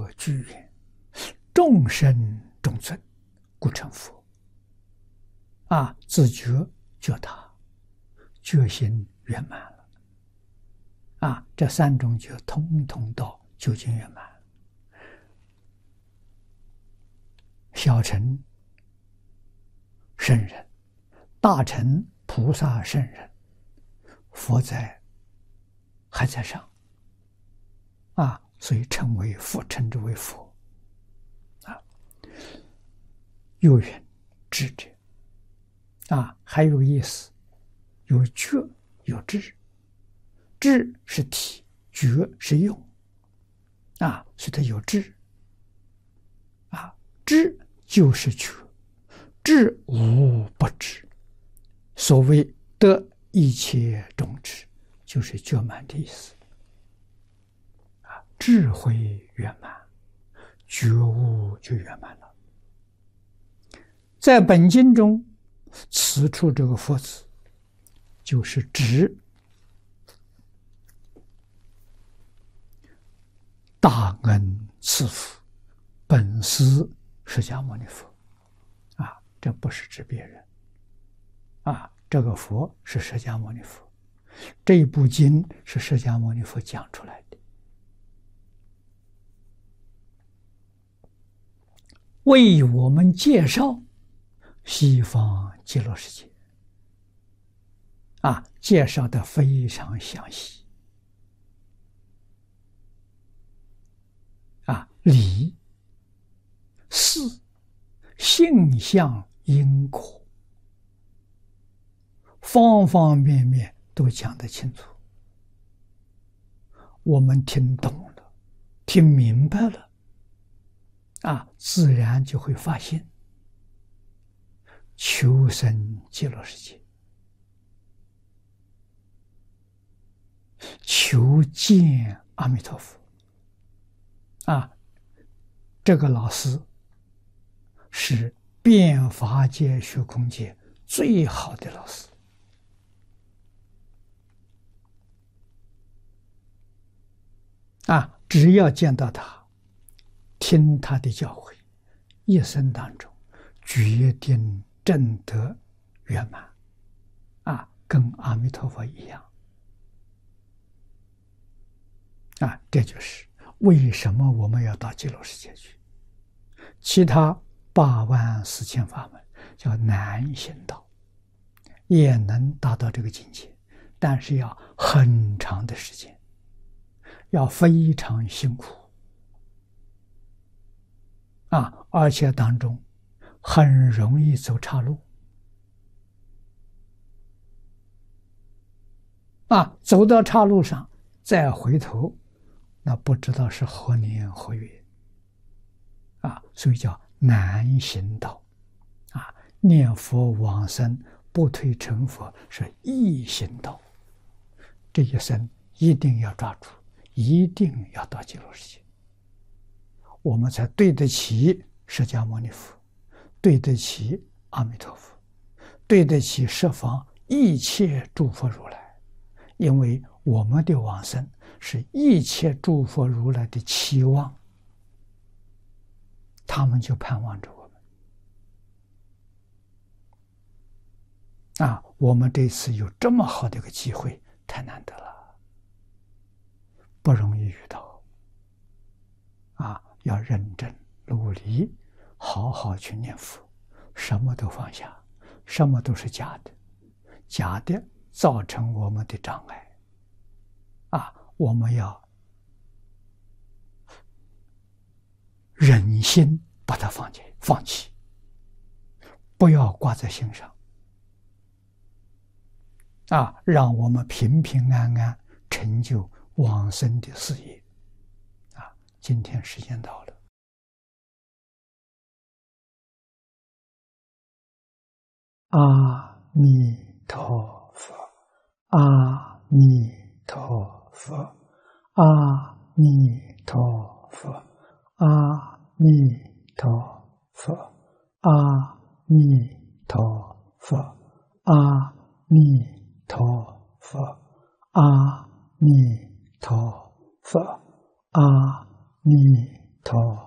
佛具言，众生众尊，故成佛。自觉觉他，觉心圆满了。这三种觉通通到究竟圆满。小乘圣人，大乘菩萨圣人，佛还在上。所以称之为佛。有缘智者。还有意思，有觉有智，智是体，觉是用，所以它有智，智就是觉，智无不知。所谓得一切种智，就是觉满的意思。智慧圆满，觉悟就圆满了。在本经中，此处这个佛字，就是指大恩赐福本师释迦牟尼佛。这不是指别人。这个佛是释迦牟尼佛，这一部经是释迦牟尼佛讲出来的，为我们介绍西方极乐世界。介绍的非常详细。理、事、性相、因果，方方面面都讲得清楚。我们听懂了，听明白了，自然就会发现求生极乐世界，求见阿弥陀佛。这个老师是遍法界虚空界最好的老师。只要见到他，听他的教诲，一生当中决定证得圆满。跟阿弥陀佛一样。这就是为什么我们要到极乐世界去。其他84000法门叫难行道，也能达到这个境界，但是要很长的时间，要非常辛苦。而且当中很容易走岔路。走到岔路上再回头，那不知道是何年何月。所以叫难行道。念佛往生不退成佛是易行道。这一生一定要抓住，一定要到极乐世界，我们才对得起释迦牟尼佛，对得起阿弥陀佛，对得起十方一切诸佛如来。因为我们的往生是一切诸佛如来的期望，他们就盼望着我们。我们这次有这么好的一个机会，太难得了，不容易遇到。要认真努力，好好去念佛，什么都放下，什么都是假的，假的造成我们的障碍。我们要忍心把它放弃，不要挂在心上。让我们平平安安成就往生的事业。今天时间到了。阿弥陀佛，阿弥陀佛，阿弥陀佛，阿弥陀佛，阿弥陀佛，阿弥陀佛，阿弥陀佛，阿弥陀